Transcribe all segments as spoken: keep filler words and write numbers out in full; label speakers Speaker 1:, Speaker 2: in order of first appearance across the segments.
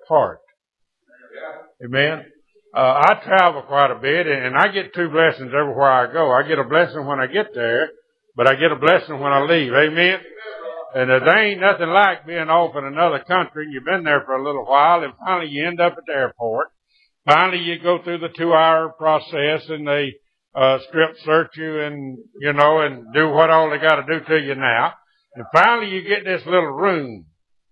Speaker 1: depart. Amen. Uh, I travel quite a bit, and I get two blessings everywhere I go. I get a blessing when I get there, but I get a blessing when I leave. Amen. And uh, there ain't nothing like being off in another country. You've been there for a little while, and finally you end up at the airport. Finally you go through the two-hour process, and they uh, strip search you, and you know, and do what all they got to do to you now. And finally you get this little room.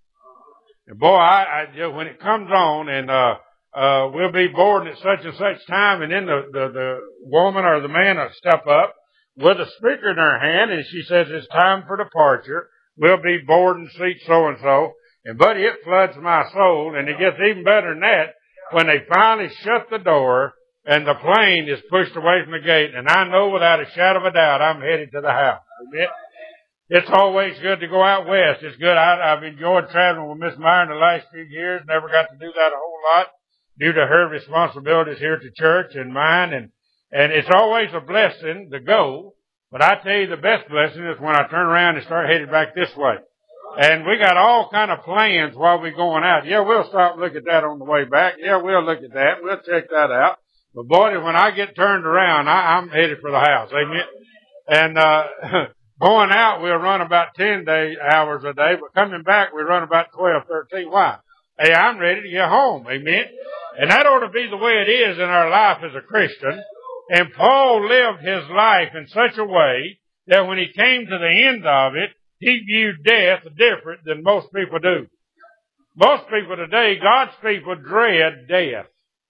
Speaker 1: And boy, I, I when it comes on, and uh, uh, we'll be boarding at such and such time, and then the, the the woman or the man will step up with a speaker in her hand, and she says it's time for departure. We'll be boarding seat so and so, and buddy, it floods my soul, and it gets even better than that when they finally shut the door and the plane is pushed away from the gate, and I know without a shadow of a doubt I'm headed to the house. Amen. It's always good to go out west. It's good. I, I've enjoyed traveling with Miss Meyer in the last few years. Never got to do that a whole lot due to her responsibilities here at the church and mine, and and it's always a blessing to go. But I tell you, the best blessing is when I turn around and start headed back this way. And we got all kind of plans while we're going out. Yeah, we'll stop and look at that on the way back. Yeah, we'll look at that. We'll check that out. But boy, when I get turned around, I, I'm headed for the house. Amen. And uh going out, we'll run about ten day hours a day, but coming back, we run about twelve, thirteen. Why? Hey, I'm ready to get home. Amen. And that ought to be the way it is in our life as a Christian. And Paul lived his life in such a way that when he came to the end of it, he viewed death different than most people do. Most people today, God's people dread death.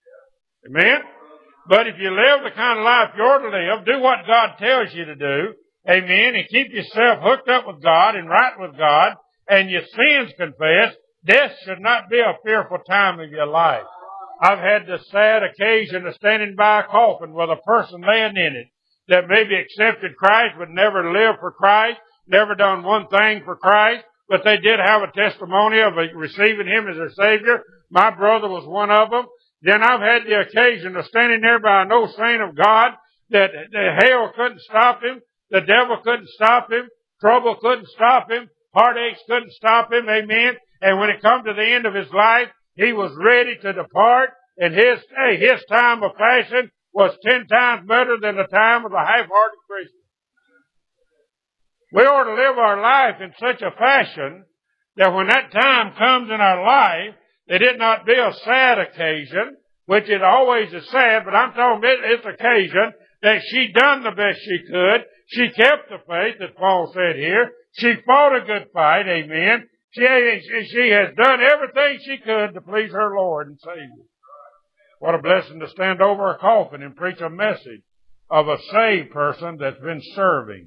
Speaker 1: Amen? But if you live the kind of life you ought to live, do what God tells you to do, amen, and keep yourself hooked up with God and right with God, and your sins confessed, death should not be a fearful time of your life. I've had the sad occasion of standing by a coffin with a person laying in it that maybe accepted Christ but never lived for Christ, never done one thing for Christ, but they did have a testimony of receiving Him as their Savior. My brother was one of them. Then I've had the occasion of standing there by an old saint of God that the hell couldn't stop him, the devil couldn't stop him, trouble couldn't stop him, heartaches couldn't stop him, amen. And when it come to the end of his life, he was ready to depart, and his hey, his time of passing was ten times better than the time of the half-hearted Christian. We ought to live our life in such a fashion that when that time comes in our life, that it not be a sad occasion, which it always is sad, but I'm talking about it's occasion that she done the best she could. She kept the faith, as Paul said here. She fought a good fight, amen. She, she has done everything she could to please her Lord and Savior. What a blessing to stand over a coffin and preach a message of a saved person that's been serving.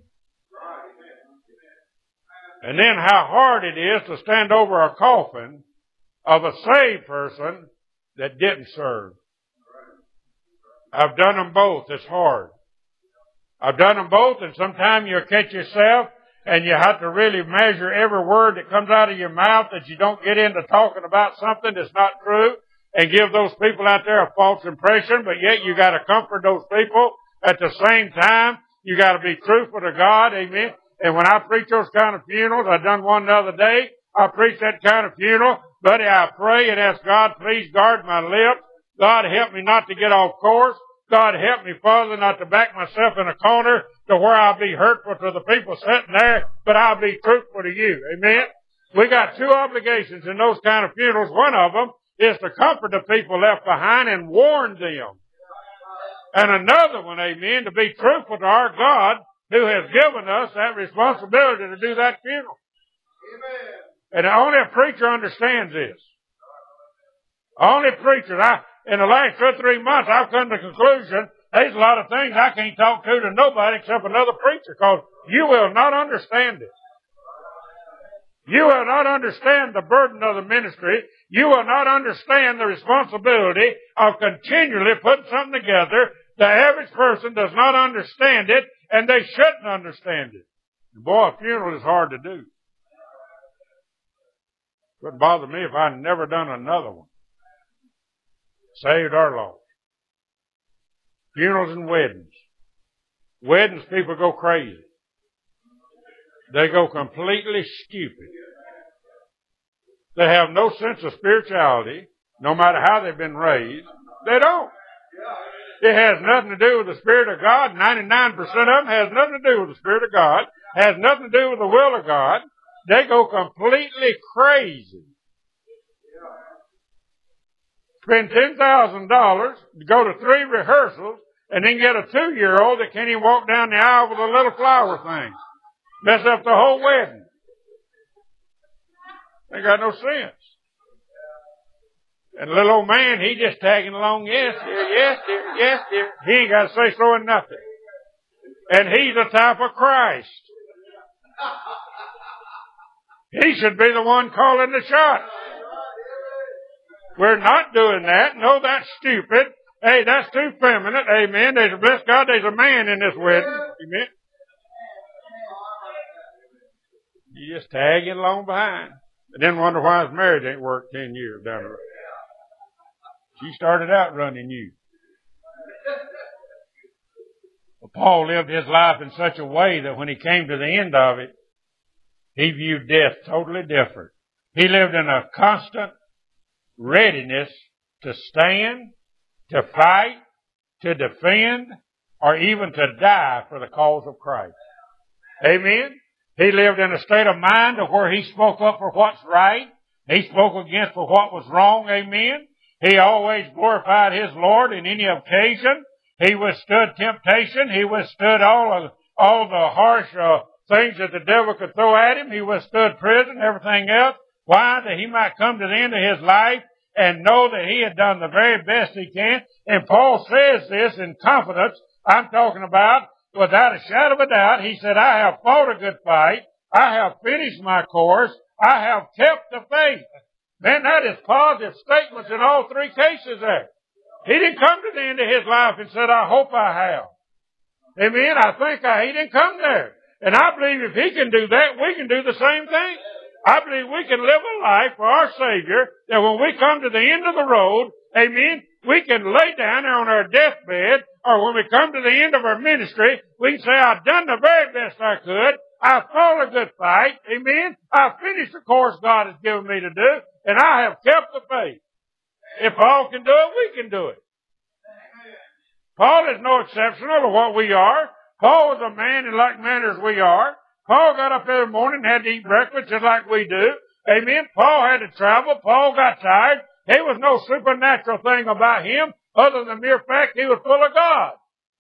Speaker 1: And then how hard it is to stand over a coffin of a saved person that didn't serve. I've done them both. It's hard. I've done them both, and sometimes you'll catch yourself and you have to really measure every word that comes out of your mouth, that you don't get into talking about something that's not true and give those people out there a false impression, but yet you got to comfort those people at the same time. You got to be truthful to God, amen. And when I preach those kind of funerals, I done one the other day, I preach that kind of funeral, buddy, I pray and ask God, please guard my lips. God, help me not to get off course. God, help me, Father, not to back myself in a corner to where I'll be hurtful to the people sitting there, but I'll be truthful to you. Amen? We got two obligations in those kind of funerals. One of them is to comfort the people left behind and warn them. And another one, amen, to be truthful to our God who has given us that responsibility to do that funeral. Amen. And only a preacher understands this. Only preachers. I, in the last two or three months, I've come to the conclusion there's a lot of things I can't talk to to nobody except another preacher, because you will not understand it. You will not understand the burden of the ministry. You will not understand the responsibility of continually putting something together. The average person does not understand it, and they shouldn't understand it. And boy, a funeral is hard to do. It wouldn't bother me if I'd never done another one. Saved or lost. Funerals and weddings. Weddings, people go crazy. They go completely stupid. They have no sense of spirituality. no matter how they've been raised. They don't. It has nothing to do with the Spirit of God. ninety-nine percent of them has nothing to do with the Spirit of God. Has nothing to do with the will of God. They go completely crazy. Spend ten thousand dollars to go to three rehearsals and then get a two-year-old that can't even walk down the aisle with a little flower thing. Mess up the whole wedding. They got no sense. And the little old man, he just tagging along, yes, dear, yes, dear, yes, dear. He ain't got to say so in nothing. And he's the type of Christ. He should be the one calling the shots. We're not doing that. No, that's stupid. Hey, that's too feminine. Amen. There's a, bless God, there's a man in this wedding. Amen. You just tag it along behind. And then wonder why his marriage ain't worked ten years down the road. She started out running you. Well, Paul lived his life in such a way that when he came to the end of it, he viewed death totally different. He lived in a constant readiness to stand, to fight, to defend, or even to die for the cause of Christ. Amen? He lived in a state of mind of where he spoke up for what's right. He spoke against for what was wrong. Amen? He always glorified his Lord in any occasion. He withstood temptation. He withstood all of all the harsh uh, things that the devil could throw at him. He withstood prison, everything else. Why? That he might come to the end of his life and know that he had done the very best he can. And Paul says this in confidence. I'm talking about without a shadow of a doubt. He said, I have fought a good fight. I have finished my course. I have kept the faith. Man, that is positive statements in all three cases there. He didn't come to the end of his life and said, I hope I have. Amen. I think I, he didn't come there. And I believe if he can do that, we can do the same thing. I believe we can live a life for our Savior that when we come to the end of the road, amen, we can lay down there on our deathbed, or when we come to the end of our ministry, we can say, I've done the very best I could. I fought a good fight. Amen. I finished the course God has given me to do, and I have kept the faith. If Paul can do it, we can do it. Paul is no exceptional to what we are. Paul was a man in like manner as we are. Paul got up every morning and had to eat breakfast just like we do. Amen. Paul had to travel. Paul got tired. There was no supernatural thing about him other than the mere fact he was full of God.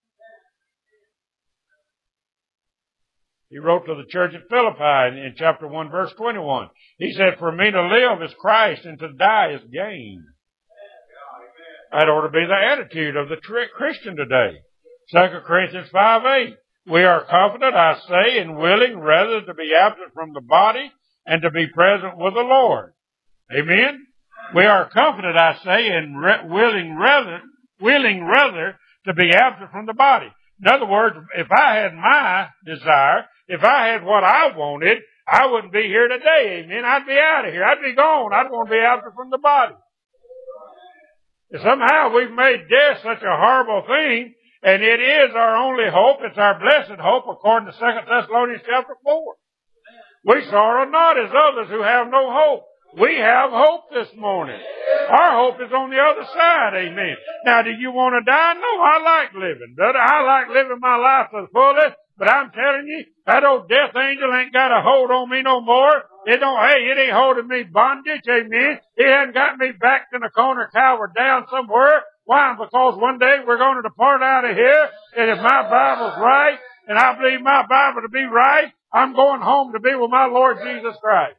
Speaker 1: He wrote to the church at Philippi in chapter one, verse twenty-one. He said, for me to live is Christ and to die is gain. That ought to be the attitude of the Christian today. Second Corinthians five eight. We are confident, I say, and willing rather to be absent from the body and to be present with the Lord. Amen? We are confident, I say, and re- willing rather, willing rather to be absent from the body. In other words, if I had my desire, if I had what I wanted, I wouldn't be here today. Amen? I'd be out of here. I'd be gone. I'd want to be absent from the body. And somehow we've made death such a horrible thing. And it is our only hope. It's our blessed hope, according to Second Thessalonians chapter four. We sorrow not as others who have no hope. We have hope this morning. Our hope is on the other side, amen. Now, do you want to die? No, I like living, brother. I like living my life to the fullest. But I'm telling you, that old death angel ain't got a hold on me no more. It don't, hey, it ain't holding me bondage, amen. It hasn't got me backed in a corner, cowered down somewhere. Why? Because one day we're going to depart out of here, and if my Bible's right, and I believe my Bible to be right, I'm going home to be with my Lord Jesus Christ.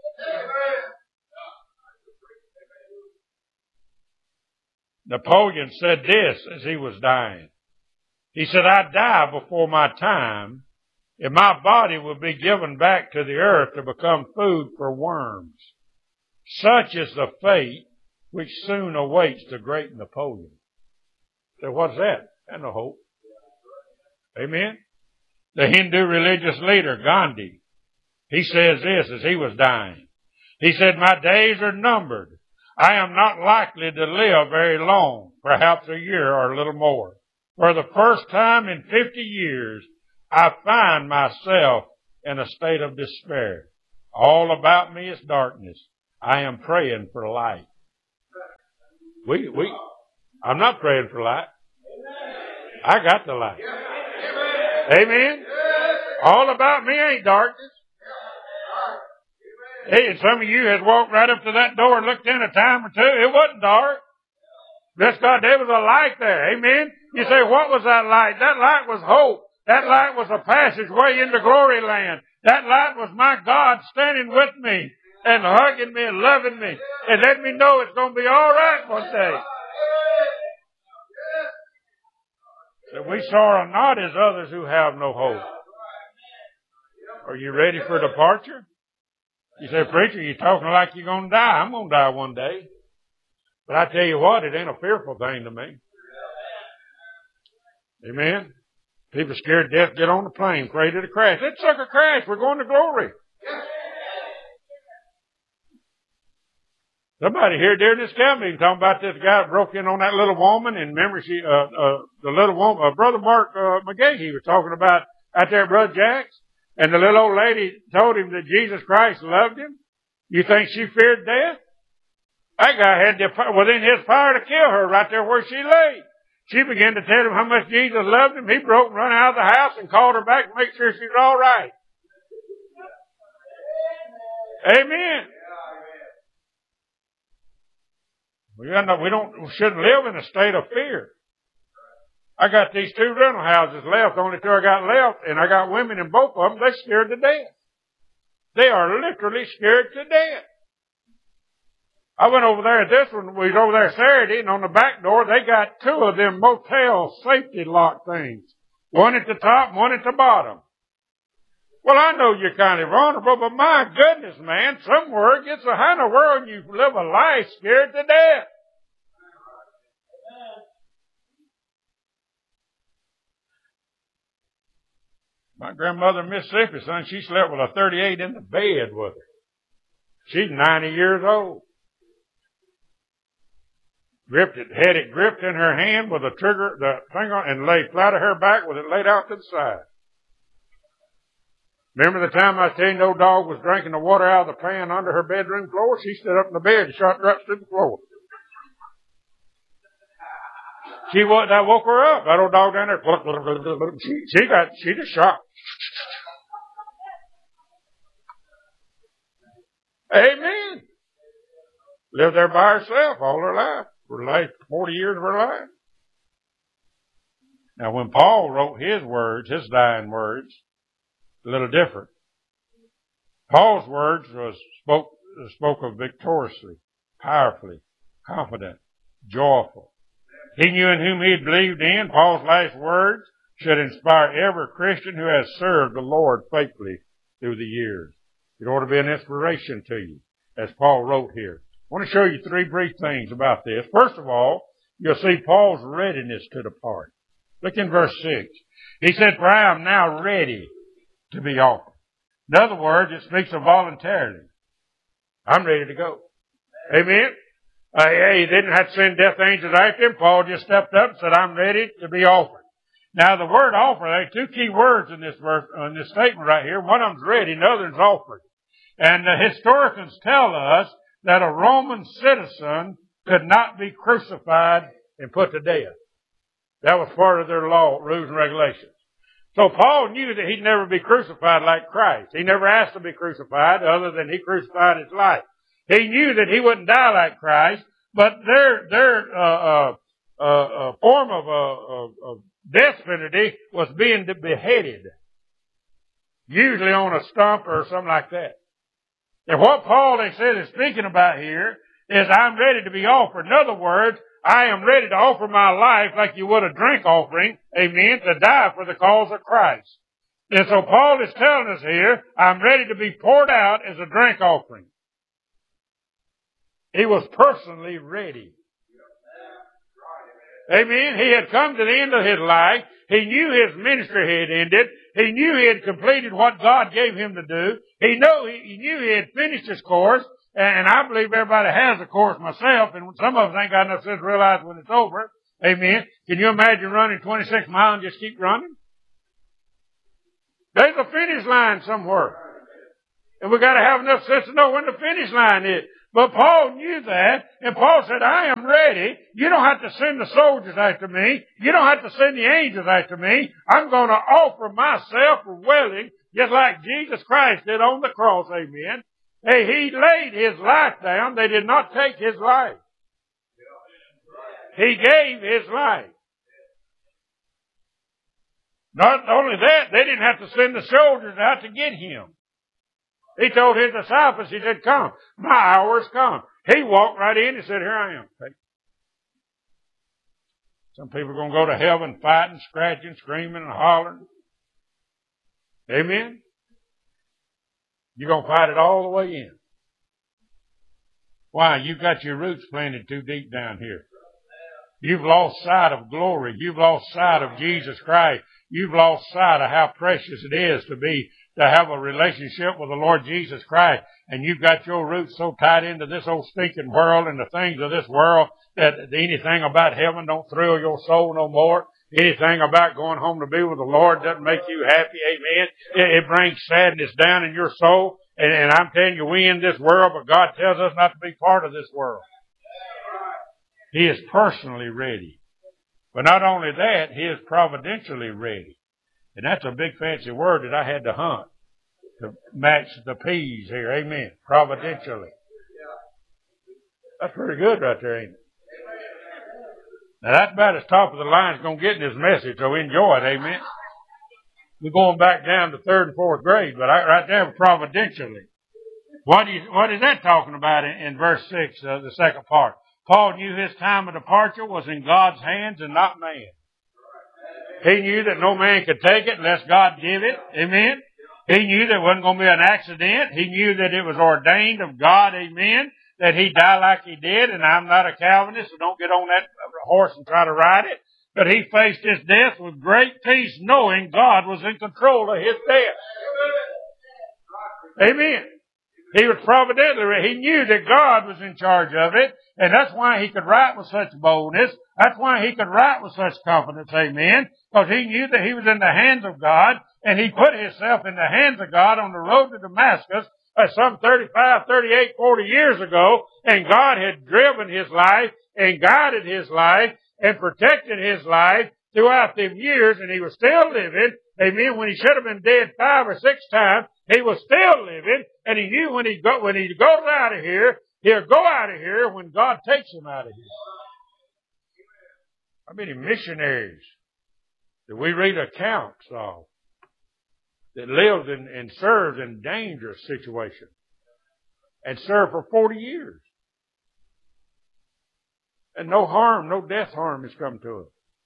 Speaker 1: Napoleon said this as he was dying. He said, I die before my time, and my body will be given back to the earth to become food for worms. Such is the fate which soon awaits the great Napoleon. So what's that? That's no hope. Amen? The Hindu religious leader, Gandhi, he says this as he was dying. He said, my days are numbered. I am not likely to live very long, perhaps a year or a little more. For the first time in fifty years, I find myself in a state of despair. All about me is darkness. I am praying for light. We, we, I'm not praying for light. I got the light. Amen. All about me ain't darkness. Hey, and some of you has walked right up to that door and looked in a time or two. It wasn't dark. Bless God, there was a light there. Amen. You say, what was that light? That light was hope. That light was a passageway into glory land. That light was my God standing with me and hugging me and loving me and letting me know it's going to be all right one day. That we sorrow not as others who have no hope. Are you ready for departure? You say, preacher, you're talking like you're going to die. I'm going to die one day. But I tell you what, it ain't a fearful thing to me. Amen. People scared to death get on the plane, afraid of the crash. Let sucker crash. We're going to glory. Somebody here during this camp meeting talking about this guy that broke in on that little woman, and remember she, uh, uh, the little woman, uh, Brother Mark, uh, McGahee was talking about out there at Brother Jack's, and the little old lady told him that Jesus Christ loved him. You think she feared death? That guy had the, within his power to kill her right there where she lay. She began to tell him how much Jesus loved him. He broke and run out of the house and called her back to make sure she's all right. Amen. We don't, we don't, we shouldn't live in a state of fear. I got these two rental houses left, only two I got left, and I got women in both of them. They're scared to death. They are literally scared to death. I went over there at this one. We was over there Saturday, and on the back door, they got two of them motel safety lock things. One at the top, one at the bottom. Well, I know you're kind of vulnerable, but my goodness, man, somewhere gets a how in the world you live a life scared to death. My grandmother in Mississippi, son, she slept with a thirty-eight in the bed with her. She's ninety years old. Gripped it, had it gripped in her hand with a trigger, the finger, and laid flat of her back with it laid out to the side. Remember the time I was telling you the old dog was drinking the water out of the pan under her bedroom floor? She stood up in the bed and shot drops to the floor. She was, I woke her up. That old dog down there, she, she got, she just shot. Amen. Lived there by herself all her life. For like forty years of her life. Now when Paul wrote his words, his dying words, a little different. Paul's words was spoke, spoke of victoriously, powerfully, confident, joyful. He knew in whom he had believed in. Paul's last words should inspire every Christian who has served the Lord faithfully through the years. It ought to be an inspiration to you, as Paul wrote here. I want to show you three brief things about this. First of all, you'll see Paul's readiness to depart. Look in verse six. He said, for I am now ready to be offered. In other words, it speaks of voluntarily. I'm ready to go. Amen? Uh, yeah, he didn't have to send death angels after him. Paul just stepped up and said, I'm ready to be offered. Now, the word offer, there are two key words in this verse, in this statement right here. One of them's ready, and the other is offered. And the historians tell us that a Roman citizen could not be crucified and put to death. That was part of their law, rules and regulations. So Paul knew that he'd never be crucified like Christ. He never asked to be crucified other than he crucified his life. He knew that he wouldn't die like Christ, but their their uh, uh, uh, uh, form of, uh, of, of death penalty was being beheaded, usually on a stump or something like that. And what Paul, they said, is speaking about here is I'm ready to be offered. In other words, I am ready to offer my life like you would a drink offering, amen, to die for the cause of Christ. And so Paul is telling us here, I'm ready to be poured out as a drink offering. He was personally ready. Amen. He had come to the end of his life. He knew his ministry had ended. He knew he had completed what God gave him to do. He knew he, he knew he had finished his course. And I believe everybody has a course myself. And some of us ain't got enough sense to realize when it's over. Amen. Can you imagine running twenty-six miles and just keep running? There's a finish line somewhere. And we got to have enough sense to know when the finish line is. But Paul knew that, and Paul said, I am ready. You don't have to send the soldiers after me. You don't have to send the angels after me. I'm going to offer myself for willing, just like Jesus Christ did on the cross, amen. Hey, he laid his life down. They did not take his life. He gave his life. Not only that, they didn't have to send the soldiers out to get him. He told his disciples, he said, come, my hour has come. He walked right in and said, here I am. Some people are going to go to heaven fighting, scratching, screaming, and hollering. Amen? You're going to fight it all the way in. Why? You've got your roots planted too deep down here. You've lost sight of glory. You've lost sight of Jesus Christ. You've lost sight of how precious it is to be, to have a relationship with the Lord Jesus Christ. And you've got your roots so tied into this old stinking world and the things of this world that anything about heaven don't thrill your soul no more. Anything about going home to be with the Lord doesn't make you happy. Amen. It, it brings sadness down in your soul. And, and I'm telling you, we in this world, but God tells us not to be part of this world. He is personally ready. But not only that, He is providentially ready. And that's a big fancy word that I had to hunt to match the P's here. Amen. Providentially. That's pretty good right there, ain't it? Now that's about as top of the line as going to get in this message, so enjoy it. Amen. We're going back down to third and fourth grade, but I, right there, providentially. What is, what is that talking about in, in verse six, uh, the second part? Paul knew his time of departure was in God's hands and not man. He knew that no man could take it unless God give it. Amen. He knew there wasn't going to be an accident. He knew that it was ordained of God. Amen. That he died like he did. And I'm not a Calvinist, so don't get on that horse and try to ride it. But he faced his death with great peace, knowing God was in control of his death. Amen. He was providentially ready. He knew that God was in charge of it. And that's why he could write with such boldness. That's why he could write with such confidence. Amen. Because he knew that he was in the hands of God. And he put himself in the hands of God on the road to Damascus uh, some thirty-five, thirty-eight, forty years ago. And God had driven his life and guided his life and protected his life throughout them years. And he was still living. Amen. When he should have been dead five or six times, he was still living. And he knew when he go, when he goes out of here, he'll go out of here when God takes him out of here. How many missionaries that we read accounts of that lived and, and served in dangerous situations and served for forty years? And no harm, no death harm has come to them.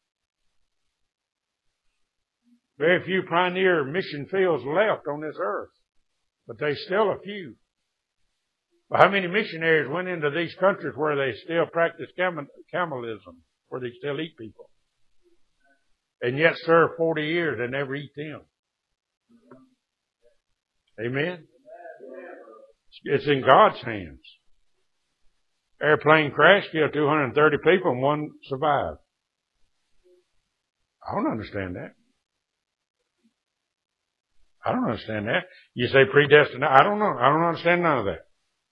Speaker 1: Very few pioneer mission fields left on this earth, but there's still a few. Well, how many missionaries went into these countries where they still practice cam- cannibalism, where they still eat people, and yet serve forty years and never eat them? Amen? It's in God's hands. Airplane crash, killed two hundred thirty people and one survived. I don't understand that. I don't understand that. You say predestined. I don't know. I don't understand none of that.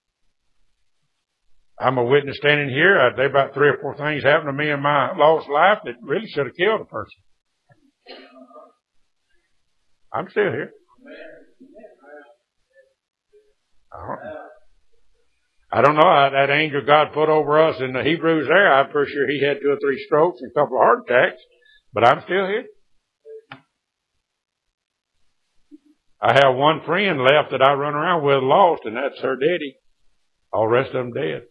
Speaker 1: I'm a witness standing here. I, there about three or four things happened to me in my lost life that really should have killed a person. I'm still here. I don't, I don't know. I, that angel God put over us in the Hebrews there, I'm pretty sure he had two or three strokes and a couple of heart attacks, but I'm still here. I have one friend left that I run around with lost, and that's her daddy. All the rest of them dead.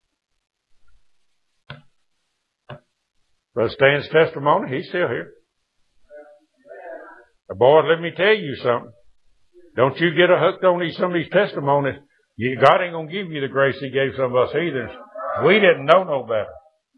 Speaker 1: Brother Stan's testimony, he's still here. But boy, let me tell you something. Don't you get hooked on these, some of these testimonies. You, God ain't going to give you the grace He gave some of us heathens. We didn't know no better.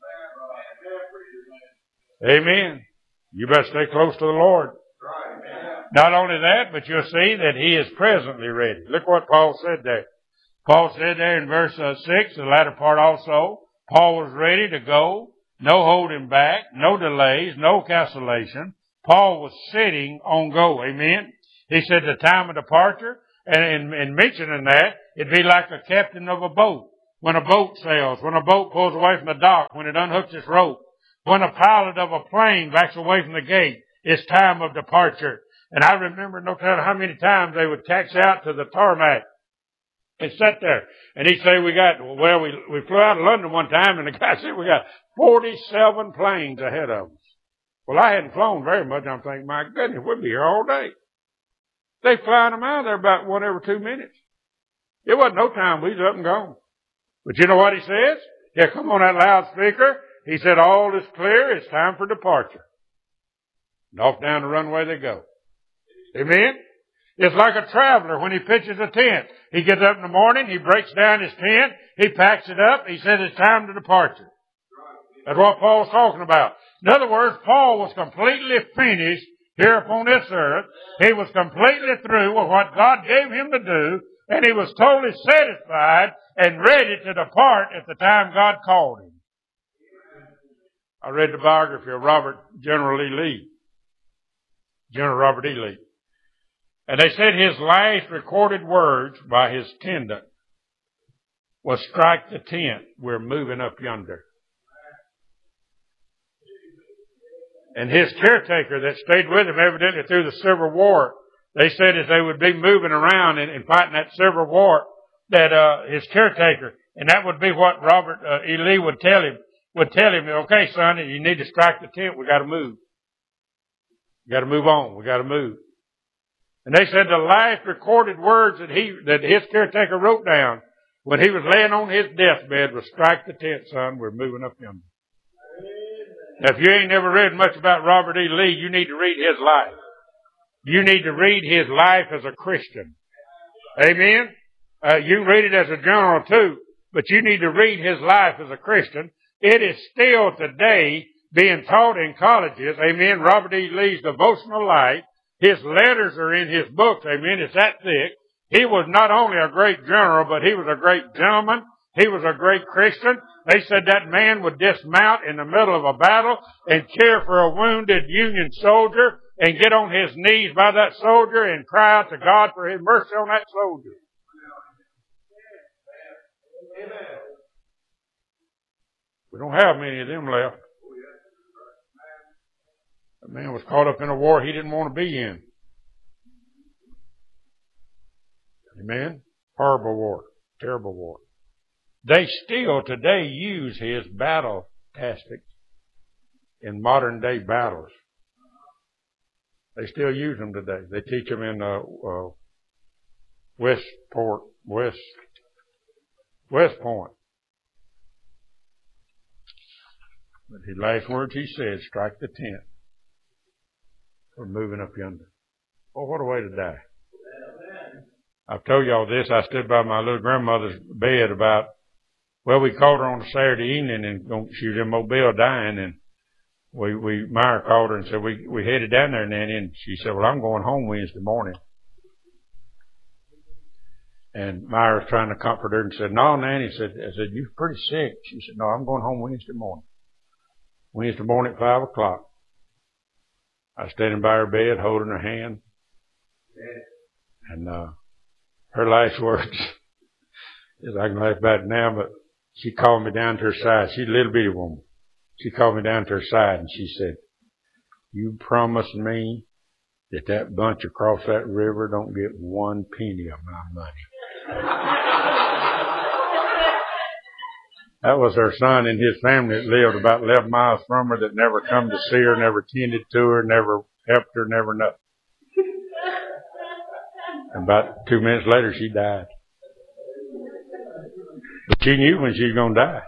Speaker 1: Amen. You better stay close to the Lord. Not only that, but you'll see that He is presently ready. Look what Paul said there. Paul said there in verse uh, six, the latter part also, Paul was ready to go. No holding back, no delays, no cancellation. Paul was sitting on go. Amen. He said the time of departure, and in, in mentioning that, it'd be like a captain of a boat. when a boat sails, when a boat pulls away from the dock, when it unhooks its rope, when a pilot of a plane backs away from the gate, it's time of departure. And I remember no telling how many times they would taxi out to the tarmac and sit there. And he'd say, we got, well, we, we flew out of London one time, and the guy said, we got forty-seven planes ahead of us. Well, I hadn't flown very much. I'm thinking, my goodness, we'll be here all day. They flying them out there about one every two minutes. It wasn't no time. We was up and gone. But you know what he says? Yeah, come on that loudspeaker. He said, all is clear. It's time for departure. And off down the runway they go. Amen? It's like a traveler when he pitches a tent. He gets up in the morning, he breaks down his tent, he packs it up, he says it's time to departure. That's what Paul's talking about. In other words, Paul was completely finished here upon this earth. He was completely through with what God gave him to do, and he was totally satisfied and ready to depart at the time God called him. I read the biography of Robert General E. Lee. General Robert E. Lee. And they said his last recorded words by his attendant was, strike the tent, we're moving up yonder. And his caretaker that stayed with him evidently through the Civil War, they said as they would be moving around and, and fighting that Civil War, that uh, his caretaker, and that would be what Robert uh, E. Lee would tell him, would tell him, okay, son, you need to strike the tent, we got to move. We got to move on, we got to move. And they said the last recorded words that he, that his caretaker wrote down when he was laying on his deathbed was, strike the tent, son, we're moving up yonder. Now, if you ain't never read much about Robert E. Lee, you need to read his life. You need to read his life as a Christian. Amen? Uh, you can read it as a general too, but you need to read his life as a Christian. It is still today being taught in colleges. Amen? Robert E. Lee's devotional life. His letters are in his books. Amen? It's that thick. He was not only a great general, but he was a great gentleman. He was a great Christian. They said that man would dismount in the middle of a battle and care for a wounded Union soldier and get on his knees by that soldier and cry out to God for his mercy on that soldier. We don't have many of them left. That man was caught up in a war he didn't want to be in. Amen? Horrible war. Terrible war. They still today use his battle tactics in modern day battles. They still use them today. They teach them in uh, uh, Westport, West, West Point. But his last words he said, strike the tent. We're moving up yonder. Oh, what a way to die. I've told y'all this. I stood by my little grandmother's bed about, well, we called her on a Saturday evening and she was in Mobile dying, and we, we, Myra called her and said, we, we headed down there, Nanny, and she said, well, I'm going home Wednesday morning. And Myra was trying to comfort her and said, no, Nanny, said, I said, you're pretty sick. She said, no, I'm going home Wednesday morning. Wednesday morning at five o'clock. I was standing by her bed, holding her hand. And, uh, her last words, is I can laugh about it now, but she called me down to her side. She's a little bitty woman. She called me down to her side and she said, you promised me that that bunch across that river don't get one penny of my money. That was her son and his family that lived about eleven miles from her, that never come to see her, never tended to her, never helped her, never nothing. And about two minutes later, she died. But she knew when she was going to die.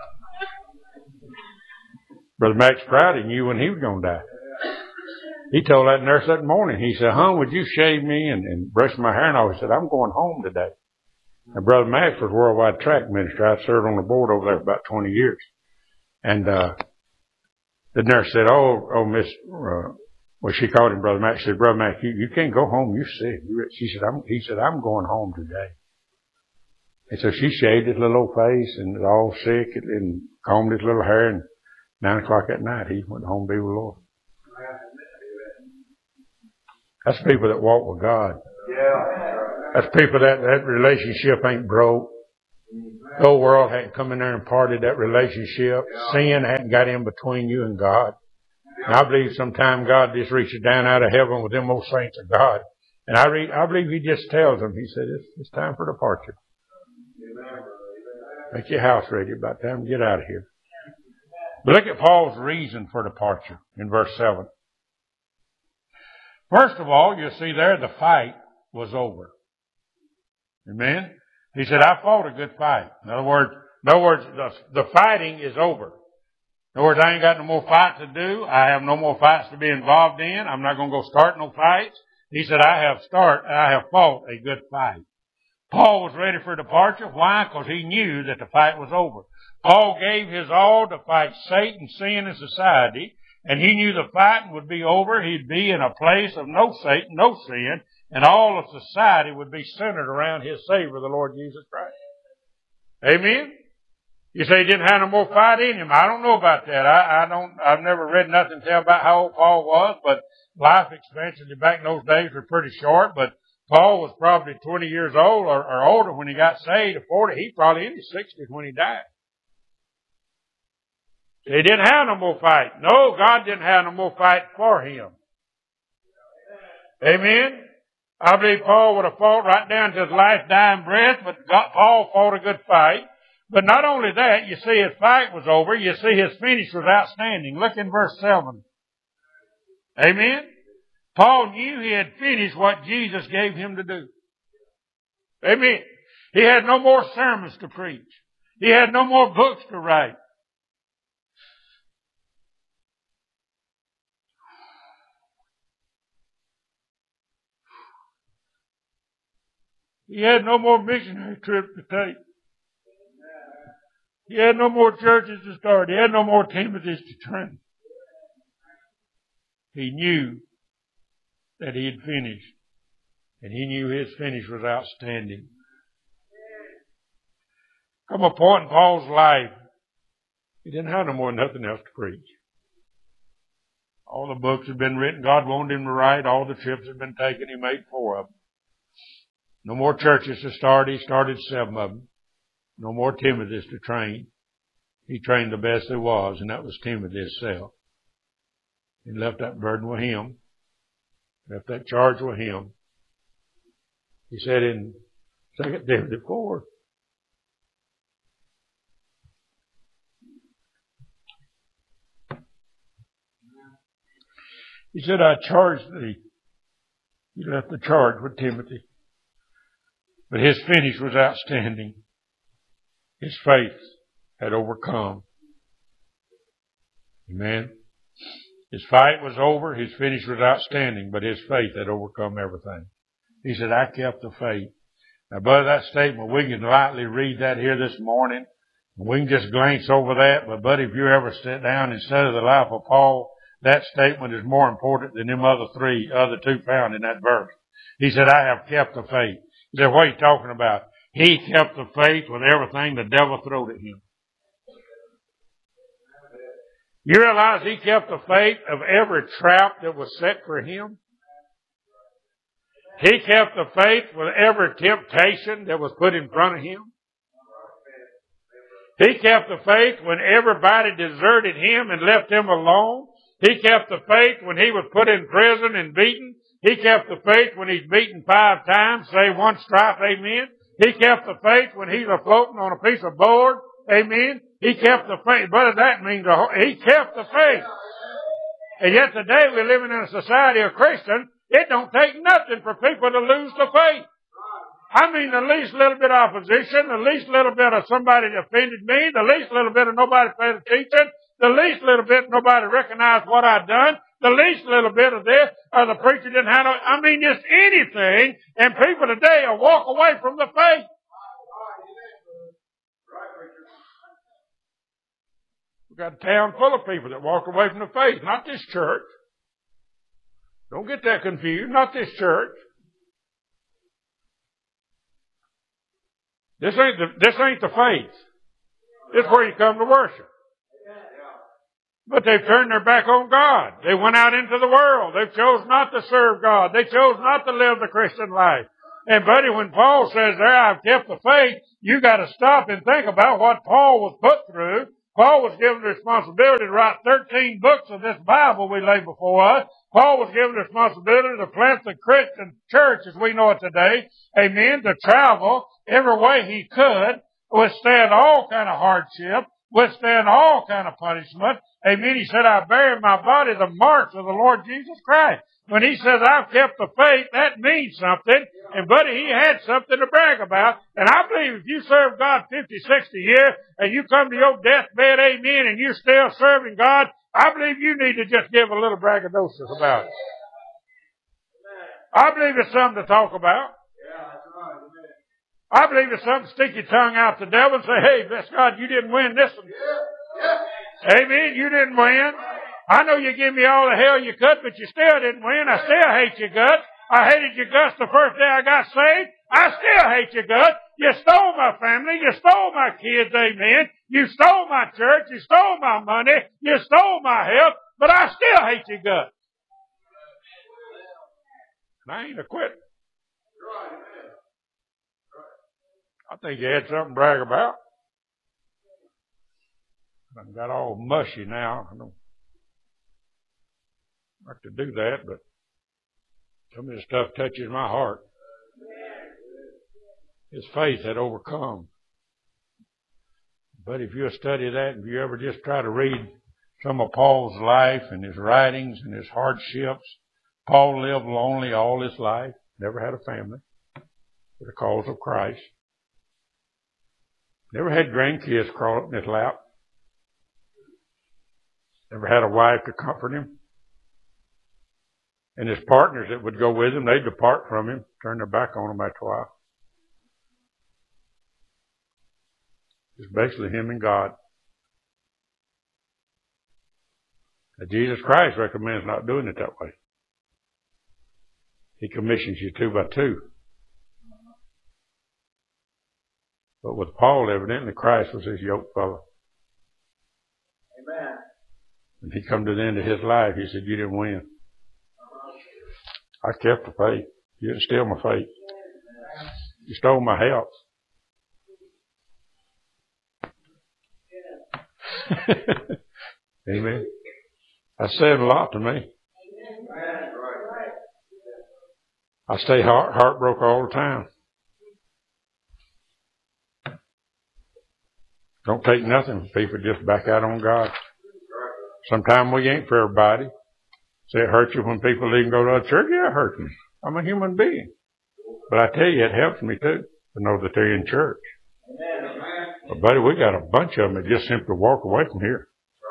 Speaker 1: Brother Max Prouty knew when he was going to die. He told that nurse that morning, he said, hon, would you shave me and, and brush my hair? And all? He said, I'm going home today. And Brother Max was Worldwide Track Minister. I served on the board over there for about twenty years. And uh the nurse said, oh, oh, Miss, uh, well, she called him Brother Max. She said, Brother Max, you, you can't go home. You're sick. She said, I'm, he said, I'm going home today. And so she shaved his little old face and was all sick and, and combed his little hair. And nine o'clock at night, he went home to be with the Lord. That's people that walk with God.
Speaker 2: Yeah.
Speaker 1: That's people that, that relationship ain't broke. The whole world hadn't come in there and parted that relationship. Sin hadn't got in between you and God. And I believe sometime God just reaches down out of heaven with them old saints of God. And I read, I believe He just tells them, He said, it's, it's time for departure. Make your house ready. About time to get out of here. But look at Paul's reason for departure in verse seven. First of all, you'll see there the fight was over. Amen? He said, I fought a good fight. In other words, in other words, the, the fighting is over. In other words, I ain't got no more fight to do. I have no more fights to be involved in. I'm not going to go start no fights. He said, I have start, I have fought a good fight. Paul was ready for departure. Why? Because he knew that the fight was over. Paul gave his all to fight Satan, sin, and society. And he knew the fighting would be over. He'd be in a place of no Satan, no sin. And all of society would be centered around his Savior, the Lord Jesus Christ. Amen? You say he didn't have no more fight in him. I don't know about that. I, I don't, I've never read nothing tell about how old Paul was, but life expectancy back in those days were pretty short. But Paul was probably twenty years old or, or older when he got saved, or forty. He probably in his sixties when he died. He didn't have no more fight. No, God didn't have no more fight for him. Amen? I believe Paul would have fought right down to his last dying breath, but God, Paul fought a good fight. But not only that, you see his fight was over. You see his finish was outstanding. Look in verse seven. Amen? Paul knew he had finished what Jesus gave him to do. Amen? He had no more sermons to preach. He had no more books to write. He had no more missionary trips to take. He had no more churches to start. He had no more Timothys to train. He knew that he had finished. And he knew his finish was outstanding. Come a point in Paul's life, he didn't have no more nothing else to preach. All the books had been written. God wanted him to write. All the trips had been taken. He made four of them. No more churches to start. He started seven of them. No more Timothys to train. He trained the best there was, and that was Timothy himself. He left that burden with him. Left that charge with him. He said in Second Timothy four, he said, I charged thee. He left the charge with Timothy. But his finish was outstanding. His faith had overcome. Amen. His fight was over. His finish was outstanding, but his faith had overcome everything. He said, I kept the faith. Now, brother, that statement, we can lightly read that here this morning. We can just glance over that. But, buddy, if you ever sit down and study the life of Paul, that statement is more important than them other three, other two found in that verse. He said, I have kept the faith. He said, what are you talking about? He kept the faith with everything the devil threw at him. You realize he kept the faith of every trap that was set for him? He kept the faith with every temptation that was put in front of him. He kept the faith when everybody deserted him and left him alone. He kept the faith when he was put in prison and beaten. He kept the faith when he's beaten five times, say one stripe, amen. He kept the faith when he's floating on a piece of board, amen. He kept the faith. What does that mean? He kept the faith. And yet today we're living in a society of Christians. It don't take nothing for people to lose the faith. I mean, the least little bit of opposition, the least little bit of somebody that offended me, the least little bit of nobody paid attention, the least little bit nobody recognized what I'd done, the least little bit of this, or the preacher didn't have no, I mean, just anything, and people today will walk away from the faith. We've got a town full of people that walk away from the faith, not this church. Don't get that confused, not this church. This ain't the, this ain't the faith. This is where you come to worship. But they've turned their back on God. They went out into the world. They chose not to serve God. They chose not to live the Christian life. And buddy, when Paul says there, I've kept the faith, you got to stop and think about what Paul was put through. Paul was given the responsibility to write thirteen books of this Bible we lay before us. Paul was given the responsibility to plant the Christian church as we know it today. Amen. To travel every way he could, withstand all kind of hardship, withstand all kind of punishment. Amen. He said, I bear in my body the marks of the Lord Jesus Christ. When he says, I've kept the faith, that means something. And buddy, he had something to brag about. And I believe if you serve God fifty, sixty years, and you come to your deathbed, amen, and you're still serving God, I believe you need to just give a little braggadocious about it. I believe it's something to talk about. I believe it's something to stick your tongue out to the devil and say, hey, bless God, you didn't win this one. Amen, you didn't win. I know you give me all the hell you could, but you still didn't win. I still hate your guts. I hated your guts the first day I got saved. I still hate your guts. You stole my family. You stole my kids, amen. You stole my church. You stole my money. You stole my health. But I still hate your guts. And I ain't a quitter. I think you had something to brag about. I got all mushy now. I don't like to do that, but some of this stuff touches my heart. His faith had overcome. But if you study that, if you ever just try to read some of Paul's life and his writings and his hardships, Paul lived lonely all his life, never had a family for the cause of Christ. Never had grandkids crawl up in his lap. Never had a wife to comfort him. And his partners that would go with him, they'd depart from him, turn their back on him after a while. It's basically him and God. Now, Jesus Christ recommends not doing it that way. He commissions you two by two. But with Paul, evidently Christ was his yoke fellow. Amen. When he come to the end of his life, he said, you didn't win. I kept the faith. You didn't steal my faith. You stole my health. Amen. That said a lot to me. I stay heart, heartbroken all the time. Don't take nothing from people, just back out on God. Sometimes we ain't for everybody. Say it hurts you when people leave and go to a church. Yeah, it hurts me. I'm a human being. But I tell you, it helps me too to know that they're in church. But buddy, we got a bunch of them that just simply walk away from here.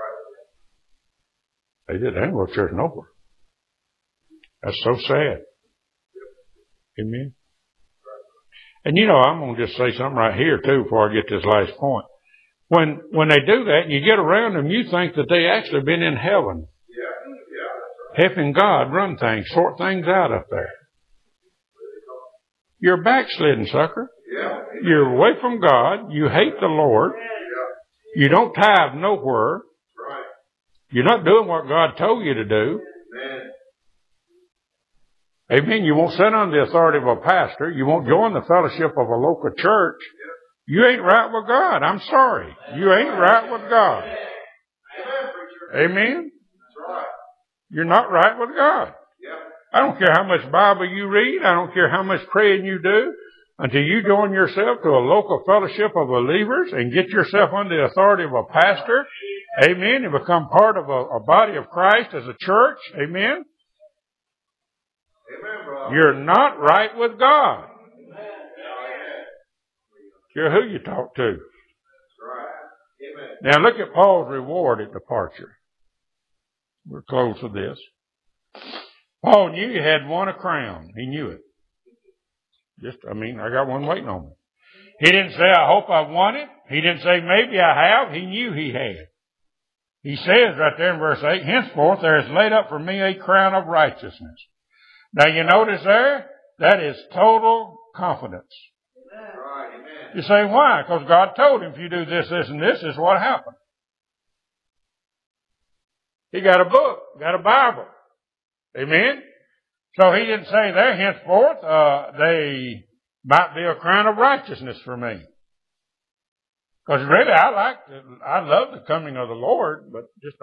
Speaker 1: They did. They ain't go to church nowhere. That's so sad. Amen. And you know, I'm going to just say something right here too before I get this last point. When when they do that and you get around them, you think that they actually been in heaven. Helping God run things, sort things out up there. You're backslidden, sucker. You're away from God. You hate the Lord. You don't tithe nowhere. You're not doing what God told you to do. Amen. You won't sit under the authority of a pastor. You won't join the fellowship of a local church. You ain't right with God. I'm sorry. You ain't right with God. Amen. You're not right with God. I don't care how much Bible you read. I don't care how much praying you do. Until you join yourself to a local fellowship of believers and get yourself under the authority of a pastor. Amen. And become part of a, a body of Christ as a church. Amen. You're not right with God. Care who you talk to. Now look at Paul's reward at departure. We're close with this. Paul knew he had won a crown. He knew it. Just, I mean, I got one waiting on me. He didn't say, I hope I won it. He didn't say, maybe I have. He knew he had. He says right there in verse eight, henceforth there is laid up for me a crown of righteousness. Now you notice there, that is total confidence. You say, why? Because God told him, if you do this, this, and this, this is what happened. He got a book, got a Bible. Amen? So he didn't say there henceforth, uh, they might be a crown of righteousness for me. Because really, I like, to, I love the coming of the Lord, but just